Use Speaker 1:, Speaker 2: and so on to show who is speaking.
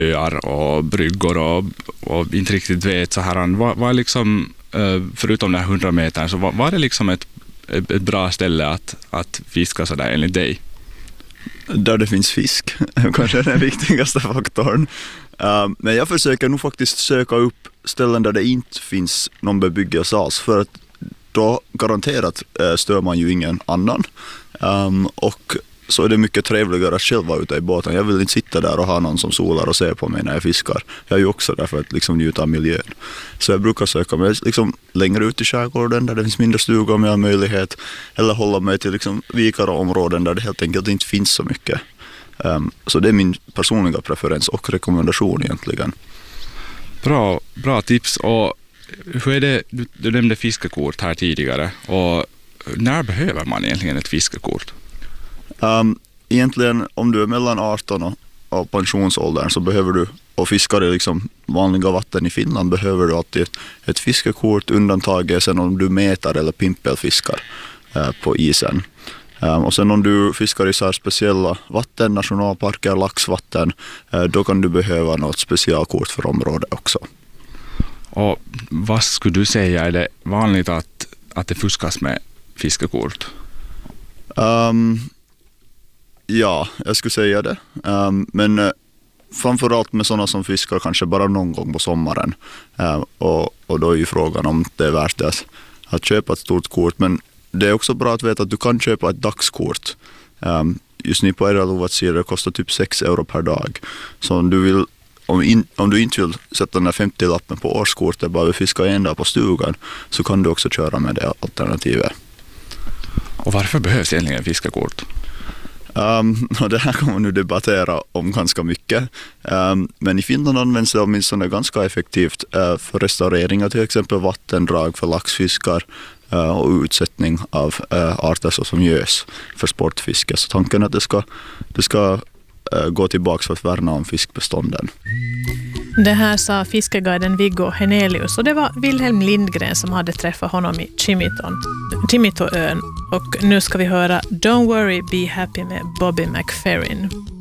Speaker 1: öar och bryggor och inte riktigt vet så här, vad liksom, förutom den här 100 meter, så var det liksom ett bra ställe att fiska så där enligt dig?
Speaker 2: Där det finns fisk, kanske är den viktigaste faktorn. Men jag försöker nog faktiskt söka upp ställen där det inte finns någon bebyggelse alls, för att då garanterat stör man ju ingen annan. Och så är det mycket trevligare att själv vara ute i båten. Jag vill inte sitta där och ha någon som solar och ser på mig när jag fiskar. Jag är ju också där för att liksom njuta av miljön. Så jag brukar söka mig liksom längre ut i skärgården där det finns mindre stugor om jag har möjlighet. Eller hålla mig till liksom vikar och områden där det helt enkelt inte finns så mycket. Så det är min personliga preferens och rekommendation egentligen.
Speaker 1: Bra tips. Och hur är det, du nämnde fiskekort här tidigare, och när behöver man egentligen ett fiskekort?
Speaker 2: Egentligen om du är mellan 18 och pensionsåldern så behöver du, och fiskar i liksom vanliga vatten i Finland, behöver du alltid ett fiskekort. Undantaget sen om du mätar eller pimpelfiskar på isen. Och sen om du fiskar i så här speciella vatten, nationalparker, laxvatten, då kan du behöva något specialkort för området också. Och
Speaker 1: vad skulle du säga, är det vanligt att det fuskas med fiskekort?
Speaker 2: Ja, jag skulle säga det. Men framförallt med sådana som fiskar kanske bara någon gång på sommaren. Och då är ju frågan om det är värt det att köpa ett stort kort. Men det är också bra att veta att du kan köpa ett dagskort. Just nu på Eralovats sida kostar typ 6 euro per dag. Så om du inte vill sätta den här 50-lappen på årskortet, bara vill fiska en dag på stugan, så kan du också köra med det alternativet.
Speaker 1: Och varför behövs egentligen fiskekort?
Speaker 2: Och det här kommer man nu debattera om ganska mycket. Men i Finland används det åtminstone ganska effektivt för restaureringar, till exempel vattendrag för laxfiskar och utsättning av arter som gös för sportfiske. Så tanken är att det ska gå tillbaka för att värna om fiskbestånden.
Speaker 3: Det här sa fiskeguiden Viggo Henelius, och det var Wilhelm Lindgren som hade träffat honom i Timitoön. Och nu ska vi höra Don't Worry, Be Happy med Bobby McFerrin.